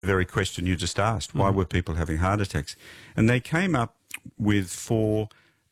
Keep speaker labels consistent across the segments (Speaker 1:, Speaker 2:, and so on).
Speaker 1: very question you just asked. Why were people having heart attacks? And they came up with 4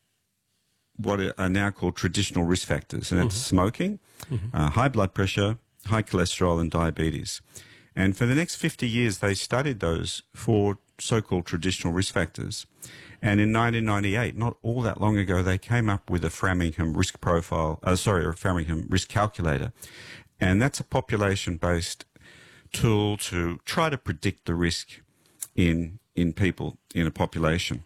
Speaker 1: what are now called traditional risk factors, and that's smoking, high blood pressure, high cholesterol, and diabetes. And for the next 50 years, they studied those 4 so-called traditional risk factors. And in 1998, not all that long ago, they came up with a Framingham risk profile, a Framingham risk calculator. And that's a population-based tool to try to predict the risk in people in a population.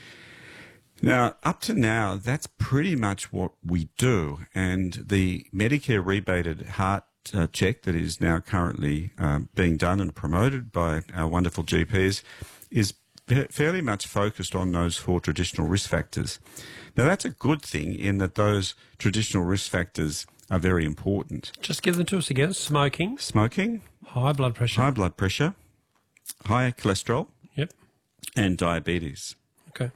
Speaker 1: Now, up to now, that's pretty much what we do. And the Medicare rebated heart check that is now currently being done and promoted by our wonderful GPs is fairly much focused on those 4 traditional risk factors. Now, that's a good thing in that those traditional risk factors are very important.
Speaker 2: Just give them to us again. Smoking,
Speaker 1: high blood pressure, high cholesterol, and diabetes.
Speaker 2: Okay.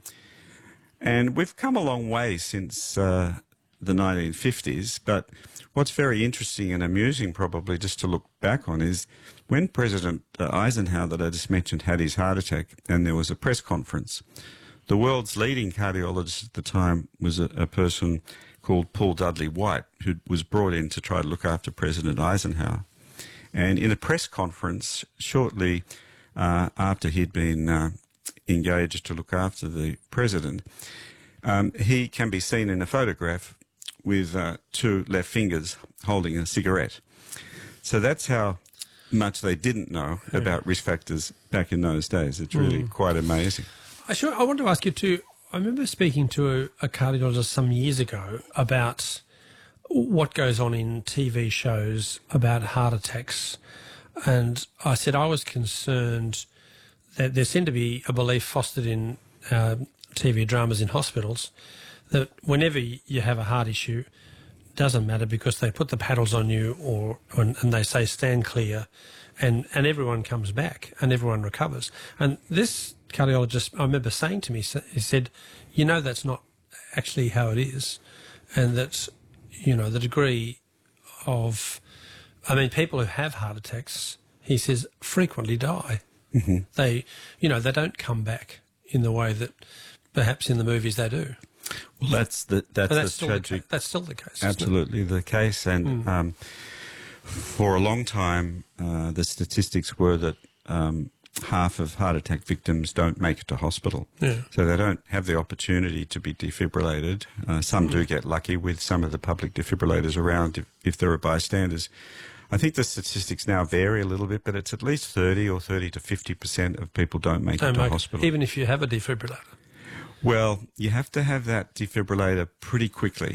Speaker 1: And we've come a long way since the 1950s, but what's very interesting and amusing probably just to look back on is when President Eisenhower, that I just mentioned, had his heart attack and there was a press conference, the world's leading cardiologist at the time was a person called Paul Dudley White, who was brought in to try to look after President Eisenhower. And in a press conference shortly after he'd been engaged to look after the president, he can be seen in a photograph with 2 left fingers holding a cigarette. So that's how much they didn't know about risk factors back in those days. It's really quite amazing.
Speaker 2: I want to ask you too, I remember speaking to a cardiologist some years ago about what goes on in TV shows about heart attacks. And I said I was concerned that there seemed to be a belief fostered in TV dramas in hospitals that whenever you have a heart issue, doesn't matter because they put the paddles on you and they say stand clear and everyone comes back and everyone recovers. And this cardiologist, I remember saying to me, he said, that's not actually how it is, and that, the degree of, people who have heart attacks, he says, frequently die. They don't come back in the way that perhaps in the movies they do.
Speaker 1: Well, that's the tragic.
Speaker 2: That's still the case.
Speaker 1: Absolutely the case, and for a long time, the statistics were that half of heart attack victims don't make it to hospital, so they don't have the opportunity to be defibrillated. Some do get lucky with some of the public defibrillators around if there are bystanders. I think the statistics now vary a little bit, but it's at least 30 to 50% of people don't make it to hospital.
Speaker 2: Even if you have a defibrillator?
Speaker 1: Well, you have to have that defibrillator pretty quickly.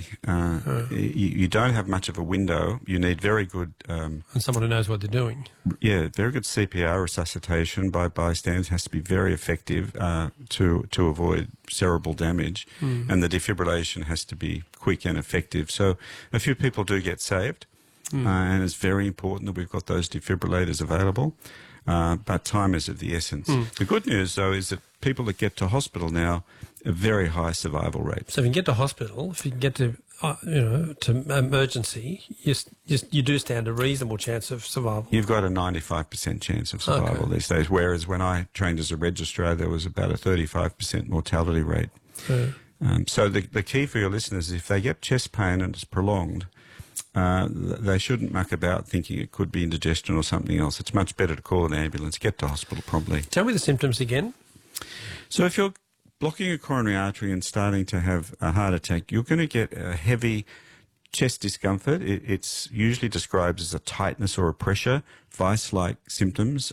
Speaker 1: You don't have much of a window. You need very good...
Speaker 2: and someone who knows what they're doing.
Speaker 1: Yeah, very good CPR resuscitation by bystanders has to be very effective to avoid cerebral damage. And the defibrillation has to be quick and effective. So a few people do get saved. And it's very important that we've got those defibrillators available. But time is of the essence. The good news, though, is that people that get to hospital now a very high survival rate.
Speaker 2: So if you can get to hospital, if you can get to, to emergency, you do stand a reasonable chance of survival.
Speaker 1: You've got a 95% chance of survival these days, whereas when I trained as a registrar, there was about a 35% mortality rate. So the key for your listeners is if they get chest pain and it's prolonged, they shouldn't muck about thinking it could be indigestion or something else. It's much better to call an ambulance, get to hospital promptly.
Speaker 2: Tell me the symptoms again.
Speaker 1: So if you're blocking a coronary artery and starting to have a heart attack, you're going to get a heavy chest discomfort. It's usually described as a tightness or a pressure, vice-like symptoms.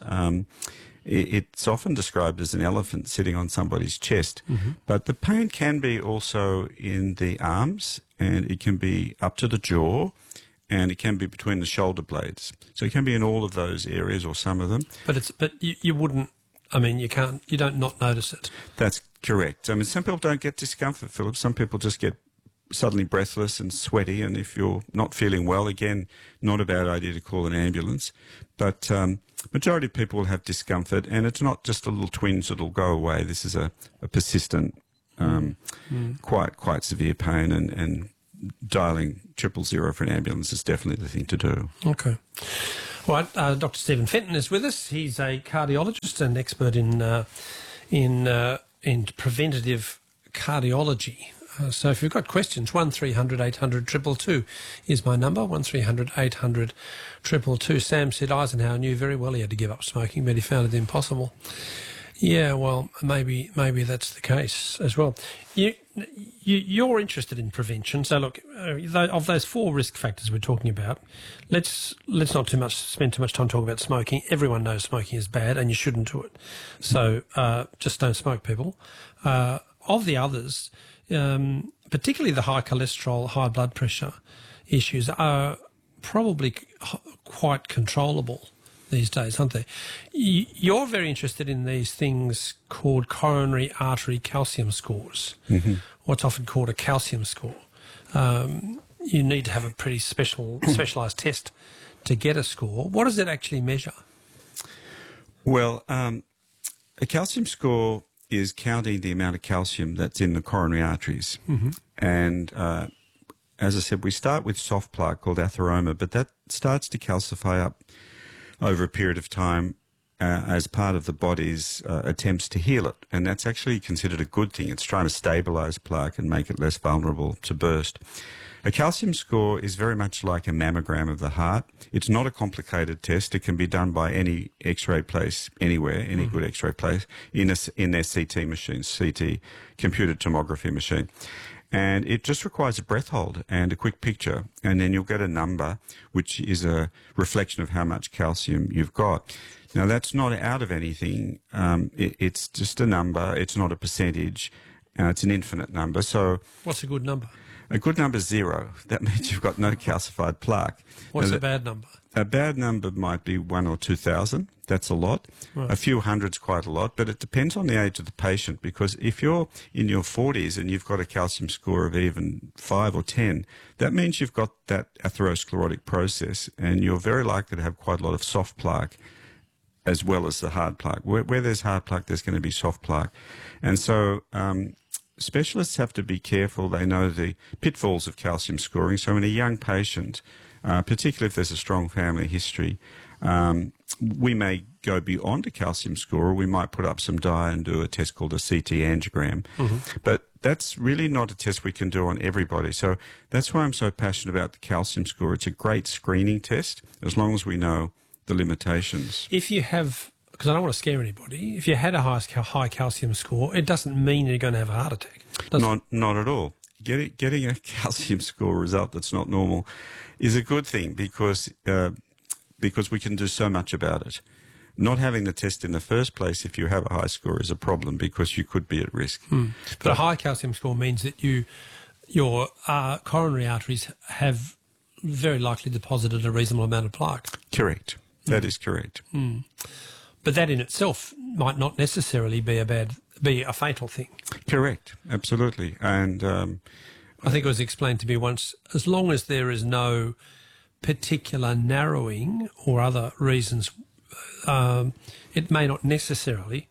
Speaker 1: It's often described as an elephant sitting on somebody's chest. But the pain can be also in the arms, and it can be up to the jaw, and it can be between the shoulder blades. So it can be in all of those areas or some of them.
Speaker 2: But you wouldn't, you don't not notice it.
Speaker 1: That's correct. Some people don't get discomfort, Philip. Some people just get suddenly breathless and sweaty, and if you're not feeling well, again, not a bad idea to call an ambulance. But majority of people will have discomfort, and it's not just a little twinge that'll go away. This is a persistent, quite severe pain, and dialing 000 for an ambulance is definitely the thing to do.
Speaker 2: Okay. All right, Dr. Stephen Fenton is with us. He's a cardiologist and expert in preventative cardiology. So if you've got questions, 1300 800 222 is my number, 1300 800 222. Sam said Eisenhower knew very well he had to give up smoking, but he found it impossible. Yeah, well, maybe that's the case as well. You're interested in prevention, so look, of those 4 risk factors we're talking about, let's not spend too much time talking about smoking. Everyone knows smoking is bad, and you shouldn't do it. So just don't smoke, people. Of the others, particularly the high cholesterol, high blood pressure issues, are probably quite controllable these days, aren't they? You're very interested in these things called coronary artery calcium scores, what's often called a calcium score. You need to have a pretty specialised test to get a score. What does it actually measure?
Speaker 1: Well, a calcium score is counting the amount of calcium that's in the coronary arteries. And as I said, we start with soft plaque called atheroma, but that starts to calcify up over a period of time as part of the body's attempts to heal it. And that's actually considered a good thing. It's trying to stabilise plaque and make it less vulnerable to burst. A calcium score is very much like a mammogram of the heart. It's not a complicated test. It can be done by any X-ray place anywhere, any good X-ray place, in their CT machine, CT computed tomography machine. And it just requires a breath hold and a quick picture, and then you'll get a number, which is a reflection of how much calcium you've got. Now, that's not out of anything. It's just a number. It's not a percentage. It's an infinite number. So,
Speaker 2: what's a good number?
Speaker 1: A good number is 0. That means you've got no calcified plaque.
Speaker 2: What's a bad number?
Speaker 1: A bad number might be 1 or 2,000. That's a lot. Right. A few hundred's quite a lot, but it depends on the age of the patient, because if you're in your 40s and you've got a calcium score of even 5 or 10, that means you've got that atherosclerotic process, and you're very likely to have quite a lot of soft plaque as well as the hard plaque. Where there's hard plaque, there's going to be soft plaque. And so specialists have to be careful. They know the pitfalls of calcium scoring. So in a young patient, particularly if there's a strong family history, we may go beyond a calcium score, or we might put up some dye and do a test called a CT angiogram. But that's really not a test we can do on everybody. So that's why I'm so passionate about the calcium score. It's a great screening test, as long as we know the limitations.
Speaker 2: If you have, because I don't want to scare anybody, if you had a high calcium score, it doesn't mean you're going to have a heart attack.
Speaker 1: Not at all. Getting a calcium score result that's not normal is a good thing, because we can do so much about it. Not having the test in the first place, if you have a high score, is a problem, because you could be at risk.
Speaker 2: But a high calcium score means that your coronary arteries have very likely deposited a reasonable amount of plaque.
Speaker 1: Correct. That is correct.
Speaker 2: But that in itself might not necessarily be a fatal thing.
Speaker 1: Correct. Absolutely. And
Speaker 2: I think it was explained to me once, as long as there is no particular narrowing or other reasons, it may not necessarily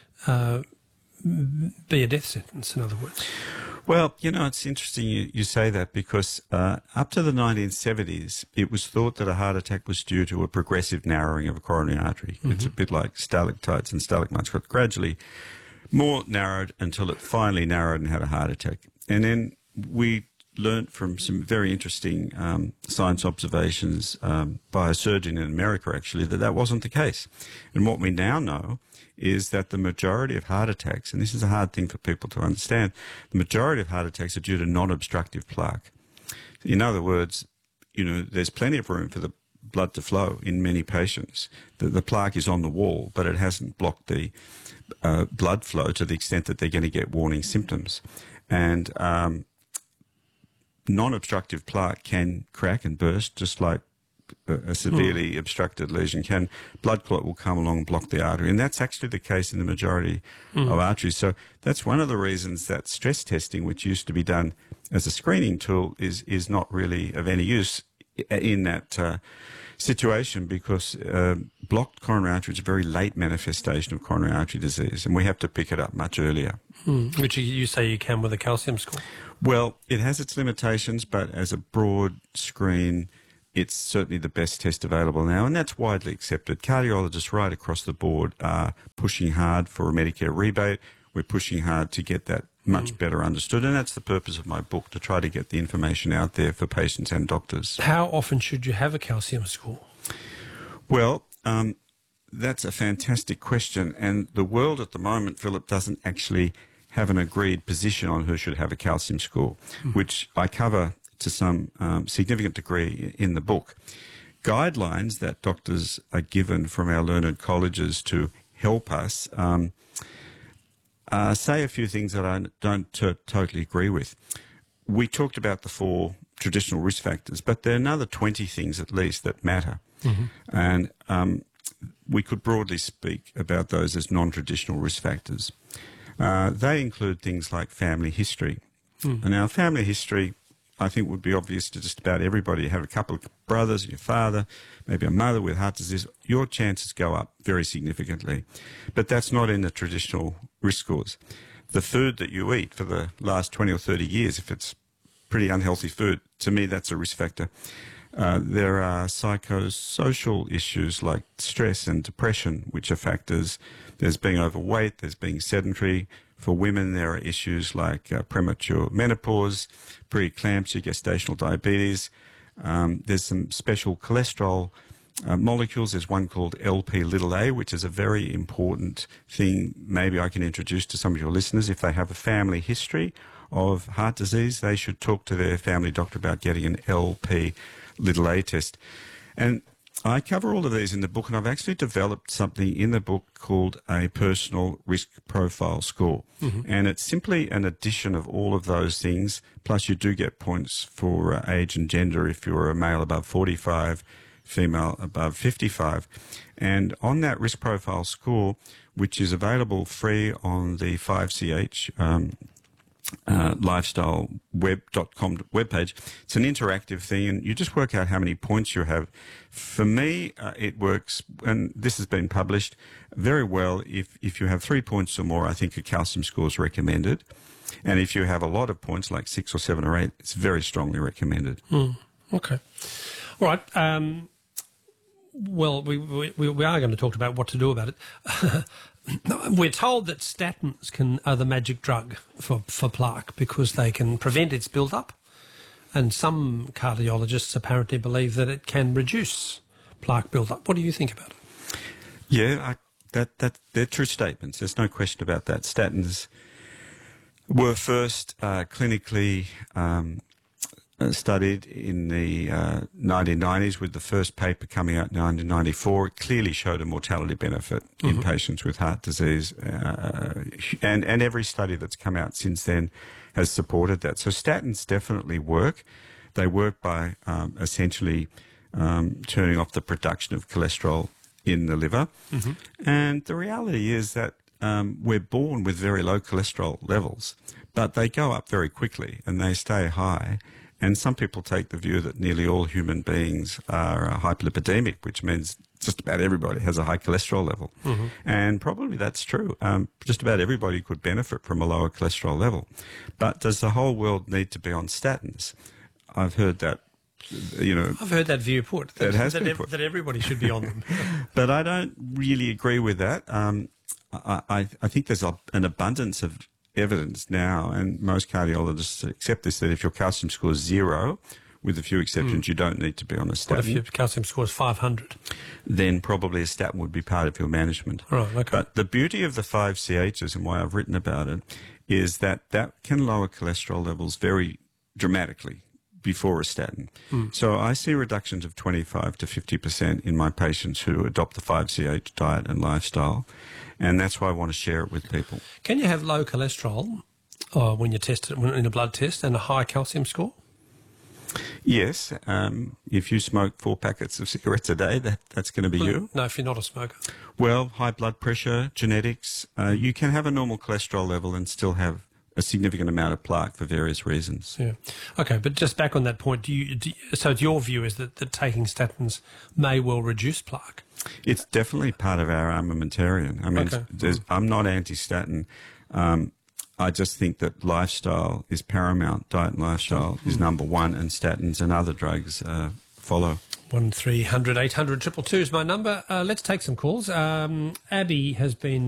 Speaker 2: be a death sentence, in other words.
Speaker 1: Well, it's interesting you say that, because up to the 1970s, it was thought that a heart attack was due to a progressive narrowing of a coronary artery. It's a bit like stalactites and stalagmites, got gradually more narrowed until it finally narrowed and had a heart attack. And then we learnt from some very interesting science observations by a surgeon in America, actually, that wasn't the case. And what we now know is that the majority of heart attacks, and this is a hard thing for people to understand, the majority of heart attacks are due to non-obstructive plaque. In other words, there's plenty of room for the blood to flow in many patients. The plaque is on the wall, but it hasn't blocked the blood flow to the extent that they're going to get warning symptoms. And non-obstructive plaque can crack and burst, just like a severely obstructed lesion can. Blood clot will come along and block the artery, and that's actually the case in the majority of arteries. So that's one of the reasons that stress testing, which used to be done as a screening tool, is not really of any use in that situation, because blocked coronary artery is a very late manifestation of coronary artery disease, and we have to pick it up much earlier.
Speaker 2: Which you say you can with a calcium score?
Speaker 1: Well, it has its limitations, but as a broad screen, it's certainly the best test available now, and that's widely accepted. Cardiologists right across the board are pushing hard for a Medicare rebate. We're pushing hard to get that much better understood, and that's the purpose of my book, to try to get the information out there for patients and doctors.
Speaker 2: How often should you have a calcium score?
Speaker 1: Well, that's a fantastic question, and the world at the moment, Philip, doesn't actually have an agreed position on who should have a calcium score, which I cover to some significant degree in the book. Guidelines that doctors are given from our learned colleges to help us say a few things that I don't totally agree with. We talked about the 4 traditional risk factors, but there are another 20 things at least that matter. And we could broadly speak about those as non-traditional risk factors. They include things like family history. And now family history, I think, would be obvious to just about everybody. You have a couple of brothers, your father, maybe a mother with heart disease, your chances go up very significantly. But that's not in the traditional risk scores. The food that you eat for the last 20 or 30 years, if it's pretty unhealthy food, to me that's a risk factor. There are psychosocial issues like stress and depression, which are factors. There's being overweight, there's being sedentary. For women, there are issues like premature menopause, preeclampsia, gestational diabetes. There's some special cholesterol molecules. There's one called LP-little-a, which is a very important thing maybe I can introduce to some of your listeners. If they have a family history of heart disease, they should talk to their family doctor about getting an LP-little-a test. And I cover all of these in the book, and I've actually developed something in the book called a personal risk profile score. And it's simply an addition of all of those things, plus you do get points for age and gender if you're a male above 45, female above 55. And on that risk profile score, which is available free on the 5CH lifestyleweb.com webpage. It's an interactive thing, and you just work out how many points you have. For me, it works, and this has been published very well. If you have 3 points or more, I think a calcium score is recommended. And if you have a lot of points, like 6 or 7 or 8, it's very strongly recommended.
Speaker 2: Okay. All right. Well, we are going to talk about what to do about it. We're told that statins are the magic drug for plaque because they can prevent its build-up, and some cardiologists apparently believe that it can reduce plaque build-up. What do you think about it?
Speaker 1: Yeah, they're true statements. There's no question about that. Statins were first clinically studied in the 1990s, with the first paper coming out in 1994. It clearly showed a mortality benefit in patients with heart disease, and every study that's come out since then has supported that. So statins definitely work. They work by essentially turning off the production of cholesterol in the liver. And the reality is that we're born with very low cholesterol levels, but they go up very quickly and they stay high. And some people take the view that nearly all human beings are hyperlipidemic, which means just about everybody has a high cholesterol level. And probably that's true. Just about everybody could benefit from a lower cholesterol level. But does the whole world need to be on statins? I've heard that,
Speaker 2: I've heard that view put. That everybody should be on them.
Speaker 1: But I don't really agree with that. I think there's an abundance of evidence now, and most cardiologists accept this, that if your calcium score is 0, with a few exceptions, you don't need to be on a statin.
Speaker 2: What if your calcium score is 500?
Speaker 1: Then probably a statin would be part of your management.
Speaker 2: Right, okay.
Speaker 1: But the beauty of the 5CHs, and why I've written about it, is that can lower cholesterol levels very dramatically before a statin. So I see reductions of 25 to 50% in my patients who adopt the 5CH diet and lifestyle, and that's why I want to share it with people.
Speaker 2: Can you have low cholesterol when you test it in a blood test and a high calcium score?
Speaker 1: Yes. If you smoke 4 packets of cigarettes a day, that's going to be you.
Speaker 2: No, if you're not a smoker.
Speaker 1: Well, high blood pressure, genetics. You can have a normal cholesterol level and still have a significant amount of plaque for various reasons.
Speaker 2: Yeah. Okay, but just back on that point, so your view is that taking statins may well reduce plaque?
Speaker 1: It's definitely part of our armamentarium. I mean, I'm not anti-statin. I just think that lifestyle is paramount. Diet and lifestyle is number one, and statins and other drugs follow.
Speaker 2: 1300 800 222 is my number. Let's take some calls. Abby has been